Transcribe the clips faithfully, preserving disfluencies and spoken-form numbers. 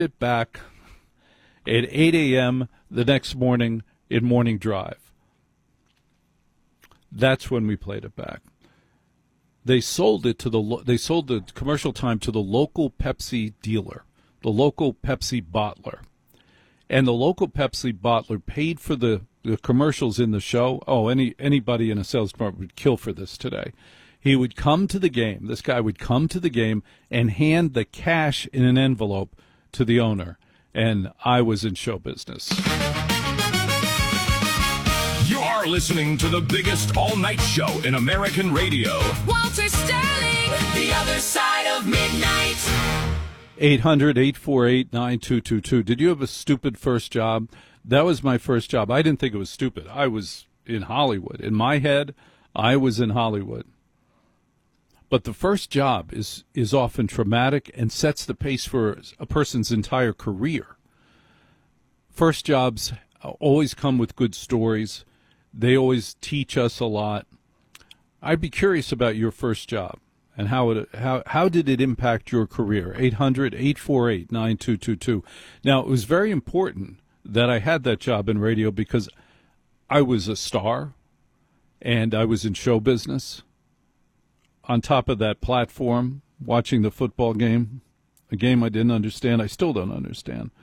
it back at eight a.m. the next morning in Morning Drive. That's when we played it back. They sold it to the lo- they sold the commercial time to the local Pepsi dealer, the local Pepsi bottler. And the local Pepsi bottler paid for the, the commercials in the show. Oh, any anybody in a sales department would kill for this today. He would come to the game. This guy would come to the game and hand the cash in an envelope to the owner. And I was in show business. You're listening to the biggest all-night show in American radio. Walter Sterling, The Other Side of Midnight. eight hundred, eight four eight, nine two two two. Did you have a stupid first job? That was my first job. I didn't think it was stupid. I was in Hollywood. In my head, I was in Hollywood. But the first job is, is often traumatic and sets the pace for a person's entire career. First jobs always come with good stories. They always teach us a lot. I'd be curious about your first job and how it how how did it impact your career? eight hundred, eight four eight, nine two two two. Now, it was very important that I had that job in radio because I was a star and I was in show business. On top of that platform, watching the football game, a game I didn't understand. I still don't understand.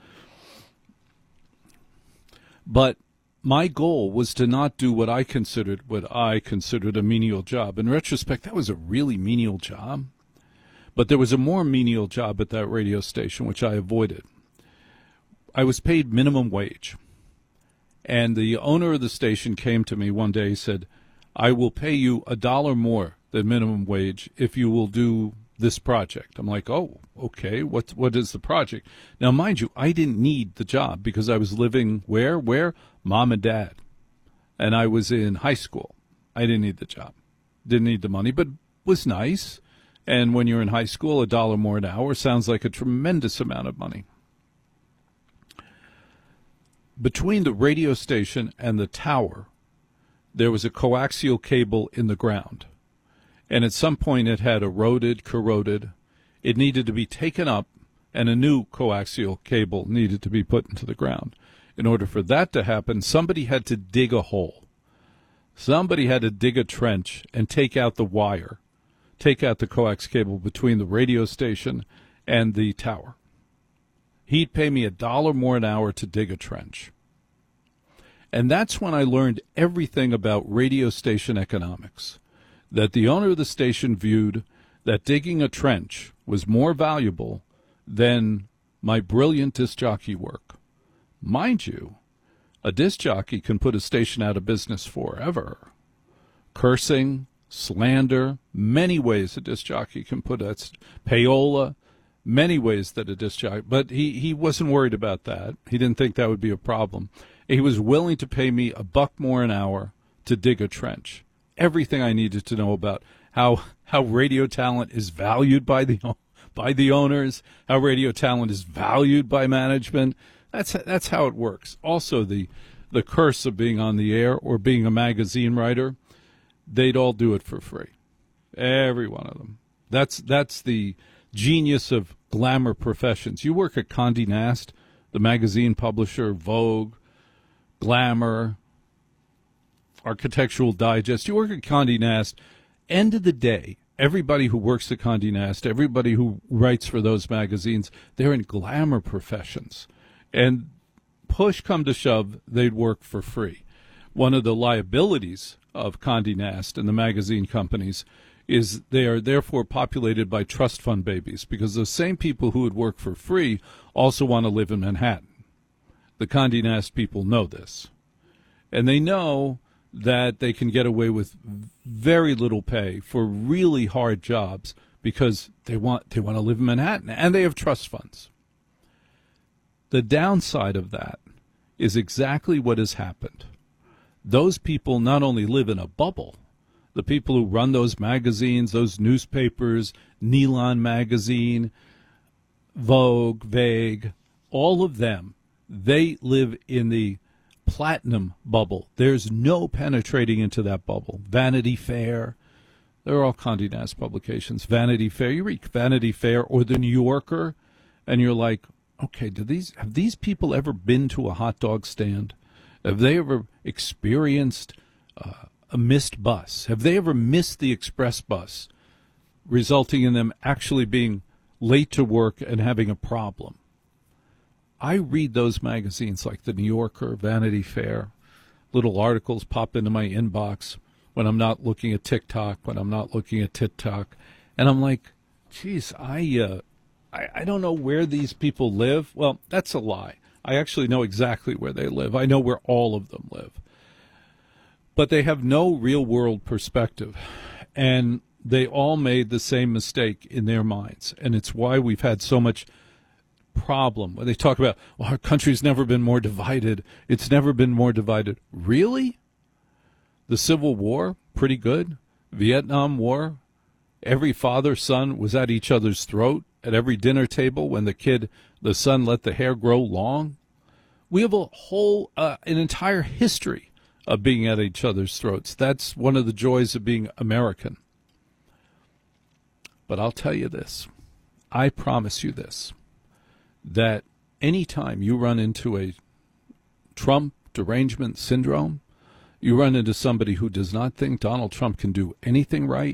But my goal was to not do what I considered what I considered a menial job. In retrospect, that was a really menial job. But there was a more menial job at that radio station, which I avoided. I was paid minimum wage. And the owner of the station came to me one day and said, I will pay you a dollar more than minimum wage if you will do this project. I'm like, oh, okay, what, what is the project? Now, mind you, I didn't need the job because I was living where? Where? Mom and dad. And I was in high school. I didn't need the job. Didn't need the money, but was nice. And when you're in high school, a dollar more an hour sounds like a tremendous amount of money. Between the radio station and the tower, there was a coaxial cable in the ground. And at some point it had eroded, corroded. It needed to be taken up, and a new coaxial cable needed to be put into the ground. In order for that to happen, somebody had to dig a hole. Somebody had to dig a trench and take out the wire, take out the coax cable between the radio station and the tower. He'd pay me a dollar more an hour to dig a trench. And that's when I learned everything about radio station economics, that the owner of the station viewed that digging a trench was more valuable than my brilliant disc jockey work. Mind you, a disc jockey can put a station out of business forever. Cursing, slander, many ways a disc jockey can put that, payola, many ways that a disc jockey, but he, he wasn't worried about that. He didn't think that would be a problem. He was willing to pay me a buck more an hour to dig a trench. Everything I needed to know about how how radio talent is valued by the by the owners, how radio talent is valued by management. That's that's how it works. Also, the the curse of being on the air or being a magazine writer, they'd all do it for free, every one of them. That's that's the genius of glamour professions. You work at Condé Nast, the magazine publisher, Vogue, Glamour, Architectural Digest. You work at Condé Nast. End of the day, everybody who works at Condé Nast, everybody who writes for those magazines, they're in glamour professions. And push come to shove, they'd work for free. One of the liabilities of Condé Nast and the magazine companies is they are therefore populated by trust fund babies, because those same people who would work for free also want to live in Manhattan. The Condé Nast people know this. And they know that they can get away with very little pay for really hard jobs because they want they want to live in Manhattan, and they have trust funds. The downside of that is exactly what has happened. Those people not only live in a bubble, the people who run those magazines, those newspapers, Neon Magazine, Vogue, Vague, all of them, they live in the platinum bubble. There's no penetrating into that bubble. Vanity Fair, they're all Condé Nast publications. Vanity Fair, you read Vanity Fair or The New Yorker, and you're like, okay, do these have these people ever been to a hot dog stand? Have they ever experienced uh, a missed bus? Have they ever missed the express bus, resulting in them actually being late to work and having a problem? I read those magazines like The New Yorker, Vanity Fair. Little articles pop into my inbox when I'm not looking at TikTok, when I'm not looking at TikTok. And I'm like, geez, I, uh, I, I don't know where these people live. Well, that's a lie. I actually know exactly where they live. I know where all of them live. But they have no real-world perspective. And they all made the same mistake in their minds. And it's why we've had so much problem. When they talk about, well, our country's never been more divided. It's never been more divided. Really? The Civil War, pretty good. Vietnam War, every father, son was at each other's throat at every dinner table when the kid, the son let the hair grow long. We have a whole, uh, an entire history of being at each other's throats. That's one of the joys of being American. But I'll tell you this. I promise you this. That any time you run into a Trump derangement syndrome, you run into somebody who does not think Donald Trump can do anything right,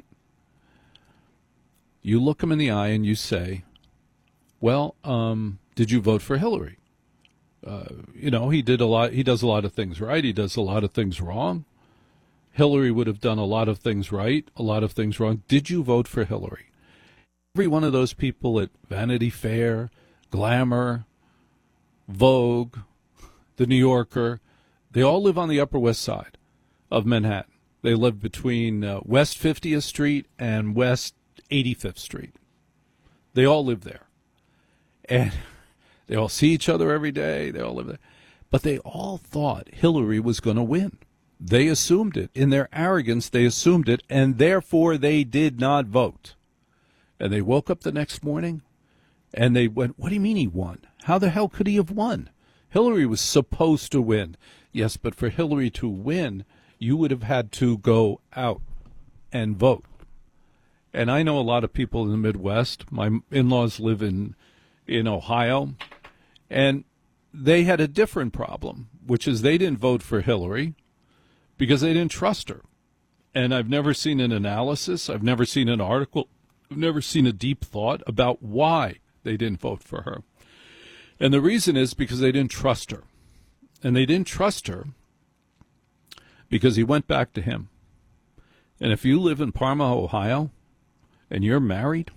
you look him in the eye and you say, well, um, did you vote for Hillary? Uh, you know, he did a lot. He does a lot of things right. He does a lot of things wrong. Hillary would have done a lot of things right, a lot of things wrong. Did you vote for Hillary? Every one of those people at Vanity Fair, Glamour, Vogue, The New Yorker, they all live on the Upper West Side of Manhattan. They live between uh, West fiftieth Street and West eighty-fifth Street. They all live there. And they all see each other every day. They all live there. But they all thought Hillary was going to win. They assumed it. In their arrogance, they assumed it, and therefore they did not vote. And they woke up the next morning, and they went, what do you mean he won? How the hell could he have won? Hillary was supposed to win. Yes, but for Hillary to win, you would have had to go out and vote. And I know a lot of people in the Midwest. My in-laws live in, in Ohio, and they had a different problem, which is they didn't vote for Hillary because they didn't trust her. And I've never seen an analysis. I've never seen an article. I've never seen a deep thought about why they didn't vote for her. And the reason is because they didn't trust her. And they didn't trust her because he went back to him. And if you live in Parma, Ohio, and you're married,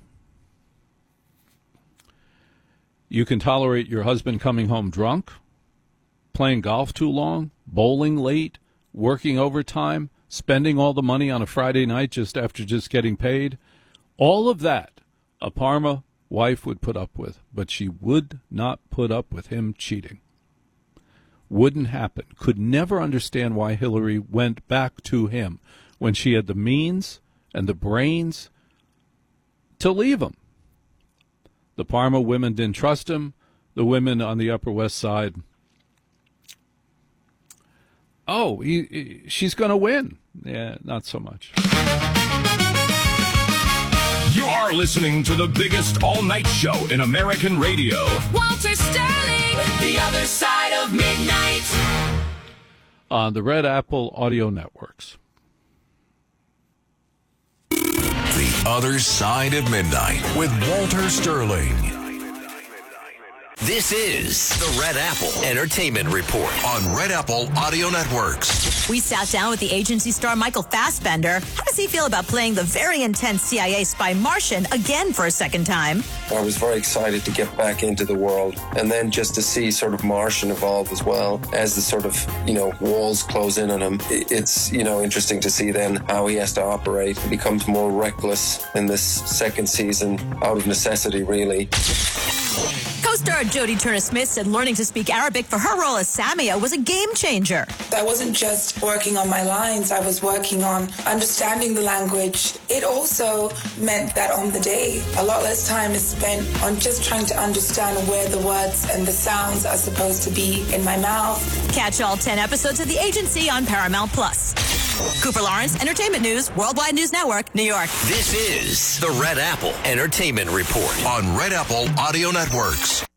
you can tolerate your husband coming home drunk, playing golf too long, bowling late, working overtime, spending all the money on a Friday night just after just getting paid. All of that a Parma wife would put up with, but she would not put up with him cheating. Wouldn't happen. Could never understand why Hillary went back to him when she had the means and the brains to leave him. The Parma women didn't trust him. The women on the Upper West Side, oh, he, he, she's going to win. Yeah, not so much. You are listening to the biggest all-night show in American radio. Walter Sterling, the other side of midnight. On the Red Apple Audio Networks. The Other Side of Midnight with Walter Sterling. This is the Red Apple Entertainment Report on Red Apple Audio Networks. We sat down with the agency star Michael Fassbender. How does he feel about playing the very intense C I A spy Martian again for a second time? I was very excited to get back into the world and then just to see sort of Martian evolve as well as the sort of, you know, walls close in on him. It's, you know, interesting to see then how he has to operate. He becomes more reckless in this second season out of necessity, really. Co-star Jodie Turner-Smith said learning to speak Arabic for her role as Samia was a game changer. I wasn't just working on my lines, I was working on understanding the language. It also meant that on the day, a lot less time is spent on just trying to understand where the words and the sounds are supposed to be in my mouth. Catch all ten episodes of The Agency on Paramount Plus. Cooper Lawrence, Entertainment News, Worldwide News Network, New York. This is the Red Apple Entertainment Report on Red Apple Audio Networks.